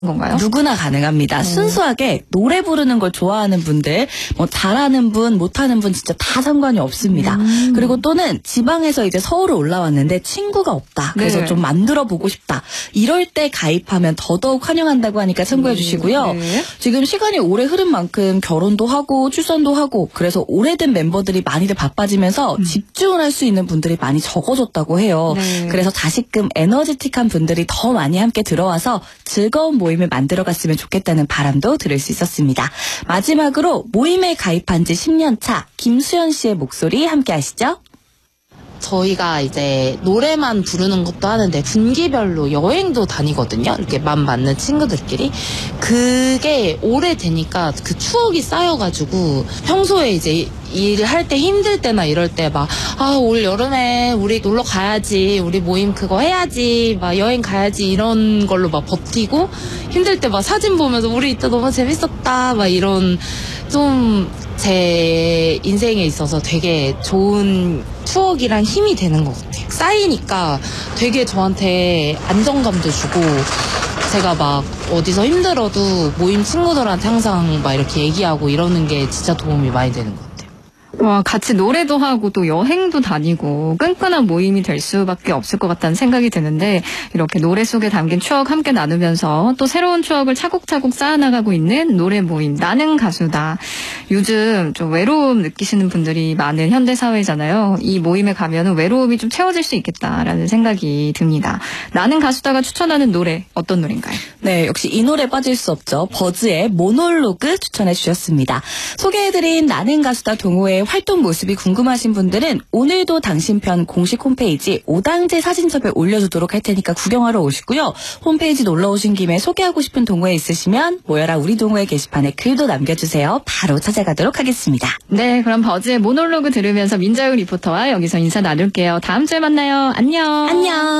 건가요? 누구나 가능합니다. 순수하게 노래 부르는 걸 좋아하는 분들, 뭐 잘하는 분, 못하는 분 진짜 다 상관이 없습니다. 그리고 또는 지방에서 이제 서울에 올라왔는데 친구가 없다. 그래서 네. 좀 만들어 보고 싶다. 이럴 때 가입하면 더더욱 환영한다고 하니까 참고해 주시고요. 네. 지금 시간이 오래 흐른 만큼 결혼도 하고 출산도 하고 그래서 오래된 멤버들이 많이들 바빠지면서 집중을 할 수 있는 분들이 많이 적어졌다고 해요. 네. 그래서 다시금 에너지틱한 분들이 더 많이 함께 들어와서 즐거운 모임을 만들어갔으면 좋겠다는 바람도 들을 수 있었습니다. 마지막으로 모임에 가입한 지 10년 차 김수연 씨의 목소리 함께 하시죠. 저희가 이제 노래만 부르는 것도 하는데 분기별로 여행도 다니거든요. 이렇게 맘 맞는 친구들끼리. 그게 오래되니까 그 추억이 쌓여가지고 평소에 이제 일을 할 때 힘들 때나 이럴 때 막 올 여름에 우리 놀러 가야지, 우리 모임 그거 해야지, 막 여행 가야지 이런 걸로 막 버티고 힘들 때 막 사진 보면서 우리 이때 너무 재밌었다 막 이런 좀 제 인생에 있어서 되게 좋은 추억이랑 힘이 되는 것 같아요. 쌓이니까 되게 저한테 안정감도 주고 제가 막 어디서 힘들어도 모임 친구들한테 항상 막 이렇게 얘기하고 이러는 게 진짜 도움이 많이 되는 것 같아요. 와, 같이 노래도 하고 또 여행도 다니고 끈끈한 모임이 될 수밖에 없을 것 같다는 생각이 드는데 이렇게 노래 속에 담긴 추억 함께 나누면서 또 새로운 추억을 차곡차곡 쌓아나가고 있는 노래 모임 나는 가수다. 요즘 좀 외로움 느끼시는 분들이 많은 현대 사회잖아요. 이 모임에 가면은 외로움이 좀 채워질 수 있겠다라는 생각이 듭니다. 나는 가수다가 추천하는 노래 어떤 노래인가요? 네, 역시 이 노래 빠질 수 없죠. 버즈의 모놀로그 추천해 주셨습니다. 소개해드린 나는 가수다 동호회의 활동 모습이 궁금하신 분들은 오늘도 당신 편 공식 홈페이지 오당제 사진첩에 올려두도록 할 테니까 구경하러 오시고요. 홈페이지 놀러오신 김에 소개하고 싶은 동호회 있으시면 모여라 우리 동호회 게시판에 글도 남겨주세요. 바로 찾아가도록 하겠습니다. 네, 그럼 버즈의 모놀로그 들으면서 민자유 리포터와 여기서 인사 나눌게요. 다음 주에 만나요. 안녕. 안녕.